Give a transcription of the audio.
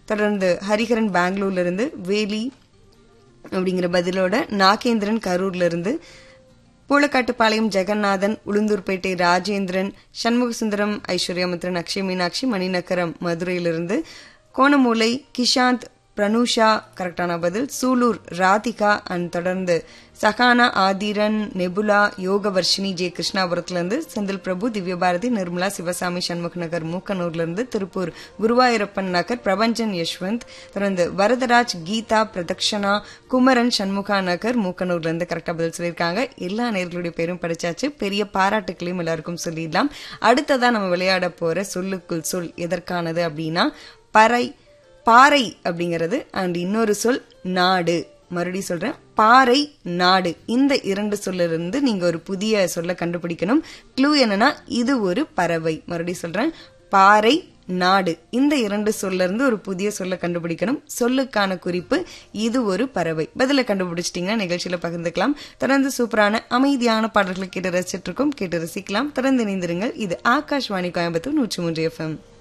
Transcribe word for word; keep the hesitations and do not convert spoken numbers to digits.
தொடர்ந்து ஹரிஹரன் பெங்களூர்ல இருந்து, வேலி அப்படிங்கிற பதிலோட நாகேந்திரன் கரூர்ல இருந்து, பூளக்காட்டுப்பாளையம் ஜெகநாதன், உளுந்தூர்பேட்டை ராஜேந்திரன், சண்முகசுந்தரம், ஐஸ்வர்யாமித்ரன், அக்ஷய் மீனாட்சி, மணிநக்கரம் மதுரையிலிருந்து, கோணமூலை கிஷாந்த், பிரனுஷா கரெக்டான பதில், சூலூர் ராதிகா அண்ட் தொடர்ந்து சகானா, ஆதிரன், நெபுலா, யோகவர்ஷினி ஜே கிருஷ்ணாபுரத்திலிருந்து, செந்தில் பிரபு, திவ்யபாரதி, நிர்மலா, சிவசாமி, சண்முக நகர் மூக்கனூர்லிருந்து, திருப்பூர் குருவாயூரப்பன் நகர், பிரபஞ்சன் யஷ்வந்த், தொடர்ந்து வரதராஜ், கீதா, பிரதக்ஷனா, குமரன், சண்முகா நகர் மூக்கனூர்ல இருந்து கரெக்டா பதில் சொல்லியிருக்காங்க. எல்லா நேர்களுடைய பேரும் படிச்சாச்சு. பெரிய பாராட்டுகளையும் எல்லாருக்கும் சொல்லிடலாம். அடுத்ததா நம்ம விளையாட போற சொல்லுக்குள் சொல் எதற்கானது அப்படின்னா பறை பாறை அப்படிங்கிறது அண்ட் இன்னொரு சொல் நாடு. மறுபடியும் சொல்றேன், பாறை நாடு. இந்த இரண்டு சொல்லிருந்து நீங்க ஒரு புதிய சொல்ல கண்டுபிடிக்கணும். க்ளூ என்னன்னா இது ஒரு பறவை. மறுபடியும் சொல்றேன், பாறை நாடு. இந்த இரண்டு சொல்ல இருந்து ஒரு புதிய சொல்ல கண்டுபிடிக்கணும். சொல்லுக்கான குறிப்பு இது ஒரு பறவை. பதில கண்டுபிடிச்சிட்டீங்கன்னா நிகழ்ச்சியில பகிர்ந்துக்கலாம். தொடர்ந்து சூப்பரான அமைதியான பாடல்களை கேட்டு ரசிச்சிட்டு இருக்கோம். கேட்டு ரசிக்கலாம். தொடர்ந்து இணைந்திருங்கள். இது ஆகாஷ்வாணி கோயம்புத்தூர் நூற்றி மூன்று எஃப்எம்.